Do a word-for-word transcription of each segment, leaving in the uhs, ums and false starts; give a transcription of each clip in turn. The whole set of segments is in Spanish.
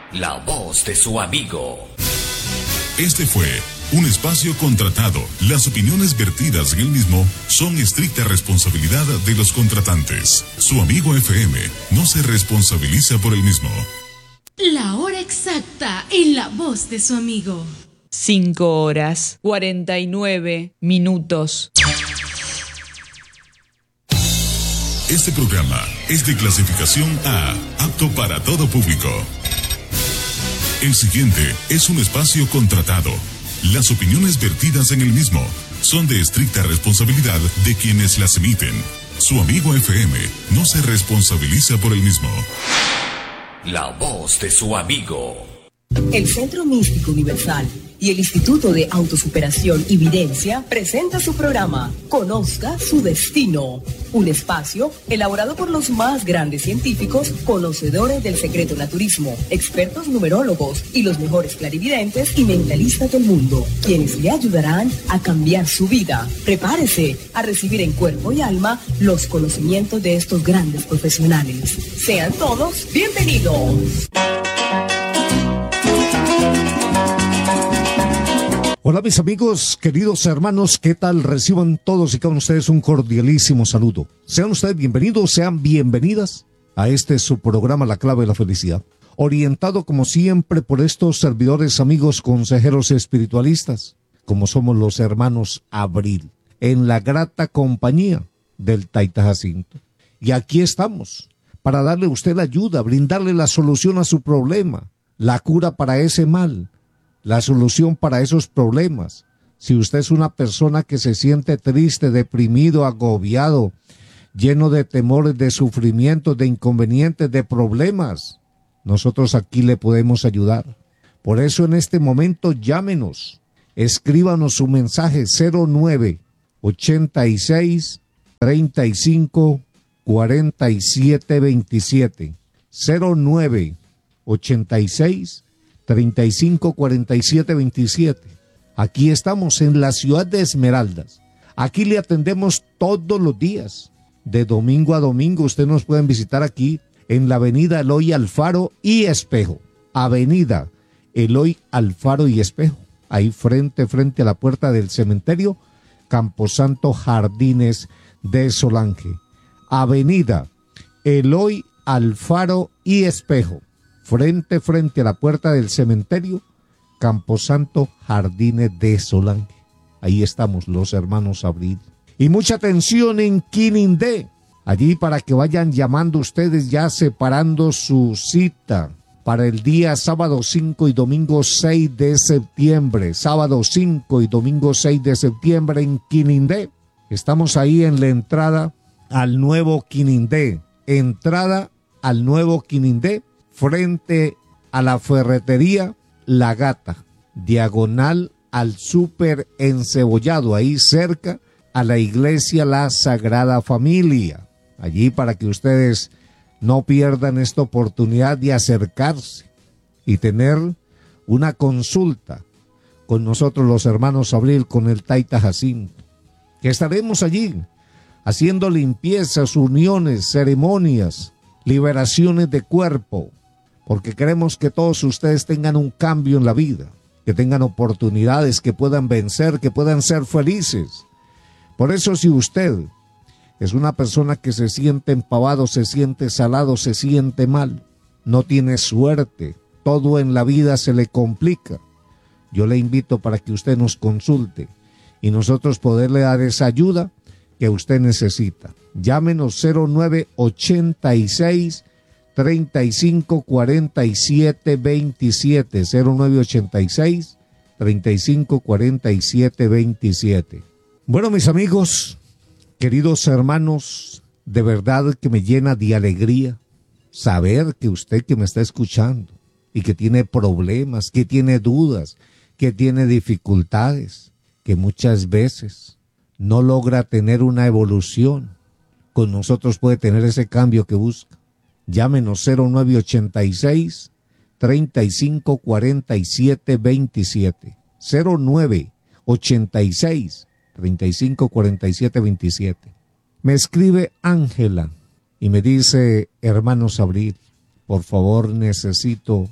La voz de su amigo. Este fue un espacio contratado. Las opiniones vertidas en el mismo son estricta responsabilidad de los contratantes. Su amigo F M no se responsabiliza por el mismo. La hora exacta en la voz de su amigo. Cinco horas, cuarenta y nueve minutos. Este programa es de clasificación A, apto para todo público. El siguiente es un espacio contratado. Las opiniones vertidas en el mismo son de estricta responsabilidad de quienes las emiten. Su amigo F M no se responsabiliza por el mismo. La voz de su amigo. El Centro Místico Universal y el Instituto de Autosuperación y Videncia presenta su programa Conozca su Destino, un espacio elaborado por los más grandes científicos, conocedores del secreto naturismo, expertos numerólogos y los mejores clarividentes y mentalistas del mundo, quienes le ayudarán a cambiar su vida. Prepárese a recibir en cuerpo y alma los conocimientos de estos grandes profesionales. Sean todos bienvenidos. Hola mis amigos, queridos hermanos, ¿qué tal? Reciban todos y cada uno de ustedes un cordialísimo saludo. Sean ustedes bienvenidos, sean bienvenidas a este su programa La Clave de la Felicidad, orientado como siempre por estos servidores, amigos, consejeros espiritualistas, como somos los hermanos Abril, en la grata compañía del Taita Jacinto. Y aquí estamos, para darle a usted la ayuda, brindarle la solución a su problema, la cura para ese mal, la solución para esos problemas. Si usted es una persona que se siente triste, deprimido, agobiado, lleno de temores, de sufrimientos, de inconvenientes, de problemas, nosotros aquí le podemos ayudar. Por eso en este momento llámenos, escríbanos su mensaje cero nueve ochenta y seis treinta y cinco cuarenta y siete veintisiete, cero nueve ochenta y seis treinta y cinco cuarenta y siete veintisiete. Aquí estamos en la ciudad de Esmeraldas. Aquí le atendemos todos los días. De domingo a domingo usted nos pueden visitar aquí en la avenida Eloy Alfaro y Espejo. Avenida Eloy Alfaro y Espejo. Ahí frente, frente a la puerta del cementerio Camposanto Jardines de Solange. Avenida Eloy Alfaro y Espejo. Frente, frente a la puerta del cementerio, Camposanto Jardines de Solange. Ahí estamos los hermanos Abril. Y mucha atención en Quinindé. Allí para que vayan llamando ustedes ya separando su cita para el día sábado cinco y domingo seis de septiembre. Sábado cinco y domingo seis de septiembre en Quinindé. Estamos ahí en la entrada al nuevo Quinindé. Entrada al nuevo Quinindé. Frente a la ferretería La Gata, diagonal al súper encebollado, ahí cerca a la iglesia La Sagrada Familia. Allí para que ustedes no pierdan esta oportunidad de acercarse y tener una consulta con nosotros los hermanos Abril, con el Taita Jacinto, que estaremos allí haciendo limpiezas, uniones, ceremonias, liberaciones de cuerpo, porque queremos que todos ustedes tengan un cambio en la vida, que tengan oportunidades, que puedan vencer, que puedan ser felices. Por eso si usted es una persona que se siente empavado, se siente salado, se siente mal, no tiene suerte, todo en la vida se le complica, yo le invito para que usted nos consulte y nosotros poderle dar esa ayuda que usted necesita. Llámenos cero nueve ochenta y seis treinta y cinco cuarenta y siete veintisiete, cero nueve ochenta y seis treinta y cinco cuarenta y siete veintisiete. Bueno, mis amigos, queridos hermanos, de verdad que me llena de alegría saber que usted que me está escuchando y que tiene problemas, que tiene dudas, que tiene dificultades, que muchas veces no logra tener una evolución, con nosotros puede tener ese cambio que busca. Llámenos cero nueve ochenta y seis treinta y cinco cuarenta y siete veintisiete, cero nueve ochenta y seis treinta y cinco cuarenta y siete veintisiete. Me escribe Ángela y me dice: hermanos Abril, por favor necesito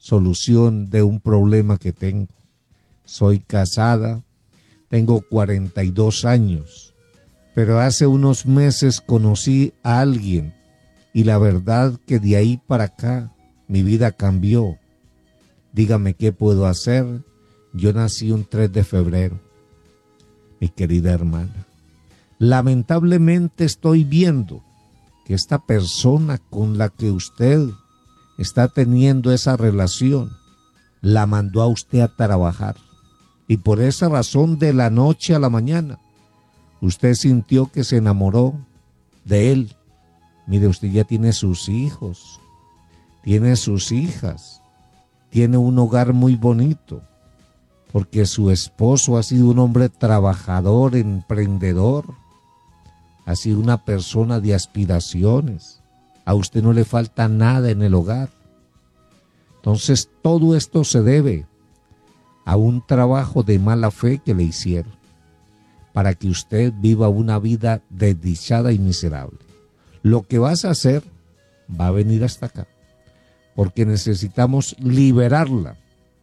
solución de un problema que tengo. Soy casada, tengo cuarenta y dos años, pero hace unos meses conocí a alguien y la verdad que de ahí para acá mi vida cambió. Dígame qué puedo hacer. Yo nací un tres de febrero, mi querida hermana. Lamentablemente estoy viendo que esta persona con la que usted está teniendo esa relación la mandó a usted a trabajar. Y por esa razón, de la noche a la mañana, usted sintió que se enamoró de él. Mire, usted ya tiene sus hijos, tiene sus hijas, tiene un hogar muy bonito, porque su esposo ha sido un hombre trabajador, emprendedor, ha sido una persona de aspiraciones. A usted no le falta nada en el hogar. Entonces todo esto se debe a un trabajo de mala fe que le hicieron, para que usted viva una vida desdichada y miserable. Lo que vas a hacer va a venir hasta acá, porque necesitamos liberarla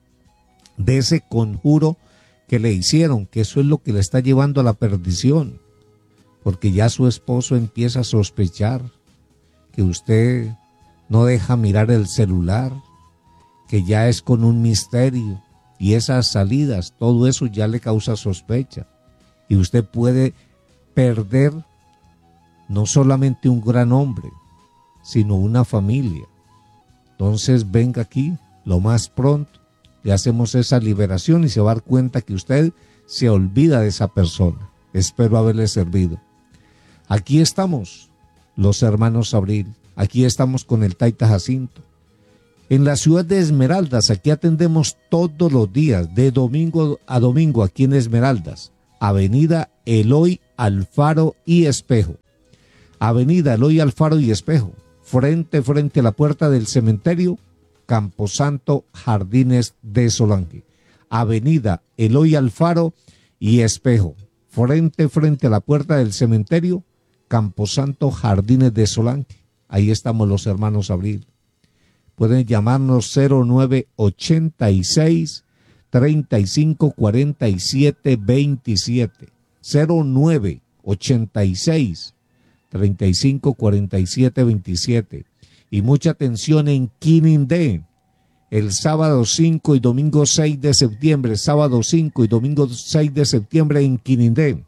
de ese conjuro que le hicieron, que eso es lo que le está llevando a la perdición, porque ya su esposo empieza a sospechar que usted no deja mirar el celular, que ya es con un misterio, y esas salidas, todo eso ya le causa sospecha, y usted puede perder no solamente un gran hombre, sino una familia. Entonces venga aquí lo más pronto, le hacemos esa liberación y se va a dar cuenta que usted se olvida de esa persona. Espero haberle servido. Aquí estamos, los hermanos Abril, aquí estamos con el Taita Jacinto. En la ciudad de Esmeraldas, aquí atendemos todos los días, de domingo a domingo, aquí en Esmeraldas, Avenida Eloy Alfaro y Espejo. Avenida Eloy Alfaro y Espejo, frente, frente a la puerta del cementerio Camposanto, Jardines de Solange. Avenida Eloy Alfaro y Espejo, frente, frente a la puerta del cementerio Camposanto, Jardines de Solange. Ahí estamos los hermanos Abril. Pueden llamarnos cero nueve ochenta y seis, treinta y cinco cuarenta y siete veintisiete. cero nueve ochenta y seis, treinta y cinco cuarenta y siete veintisiete. Y mucha atención en Quinindé, el sábado cinco y domingo seis de septiembre, sábado cinco y domingo seis de septiembre en Quinindé.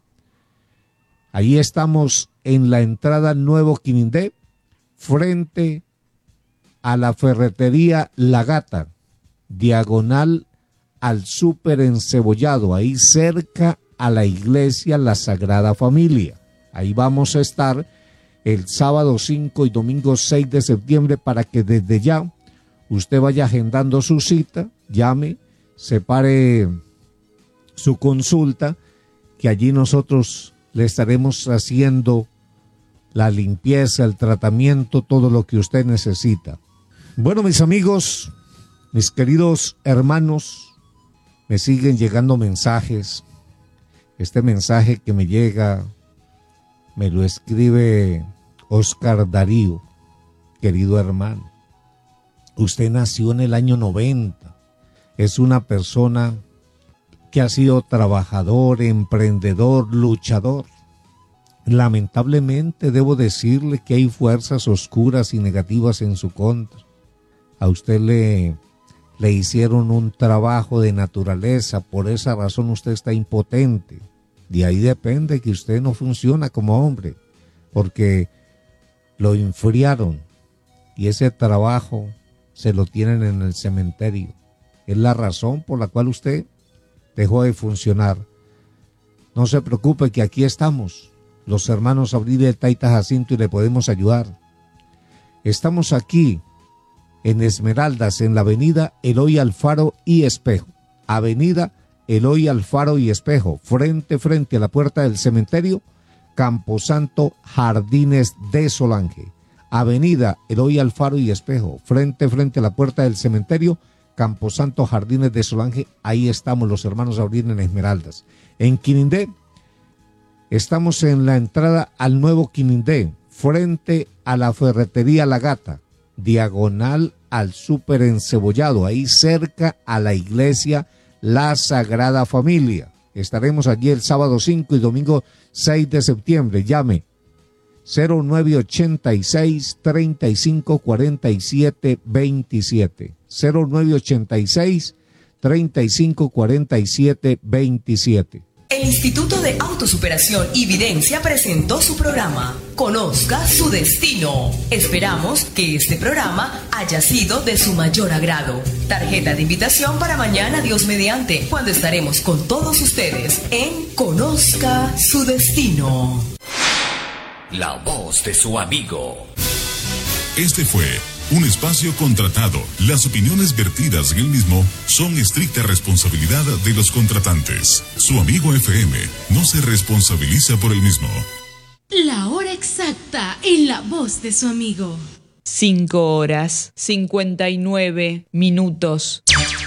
Ahí estamos en la entrada Nuevo Quinindé, frente a la ferretería La Gata, diagonal al súper encebollado, ahí cerca a la iglesia La Sagrada Familia. Ahí vamos a estar el sábado cinco y domingo seis de septiembre para que desde ya usted vaya agendando su cita, llame, separe su consulta, que allí nosotros le estaremos haciendo la limpieza, el tratamiento, todo lo que usted necesita. Bueno, mis amigos, mis queridos hermanos, me siguen llegando mensajes. Este mensaje que me llega me lo escribe Oscar Darío. Querido hermano, usted nació en el año noventa, es una persona que ha sido trabajador, emprendedor, luchador. Lamentablemente debo decirle que hay fuerzas oscuras y negativas en su contra. A usted le, le hicieron un trabajo de naturaleza, por esa razón usted está impotente. De ahí depende que usted no funciona como hombre, porque lo enfriaron y ese trabajo se lo tienen en el cementerio. Es la razón por la cual usted dejó de funcionar. No se preocupe que aquí estamos, los hermanos Abril del Taita Jacinto, y le podemos ayudar. Estamos aquí en Esmeraldas, en la avenida Eloy Alfaro y Espejo. Avenida Eloy Alfaro y Espejo, frente, frente a la puerta del cementerio Camposanto, Jardines de Solange. Avenida Eloy Alfaro y Espejo, frente, frente a la puerta del cementerio Camposanto, Jardines de Solange. Ahí estamos los hermanos Abril en Esmeraldas. En Quinindé, estamos en la entrada al Nuevo Quinindé, frente a la ferretería La Gata, diagonal al Súper Encebollado, ahí cerca a la iglesia La Sagrada Familia. Estaremos allí el sábado cinco y domingo seis de septiembre. Llame cero nueve ochenta y seis, treinta y cinco cuarenta y siete veintisiete. cero nueve ochenta y seis, treinta y cinco cuarenta y siete veintisiete. El Instituto de Autosuperación y Videncia presentó su programa Conozca su Destino. Esperamos que este programa haya sido de su mayor agrado. Tarjeta de invitación para mañana, Dios mediante, cuando estaremos con todos ustedes en Conozca su Destino. La voz de su amigo. Este fue un espacio contratado. Las opiniones vertidas en el mismo son estricta responsabilidad de los contratantes. Su amigo F M no se responsabiliza por el mismo. La hora exacta en la voz de su amigo. cinco horas, cincuenta y nueve minutos.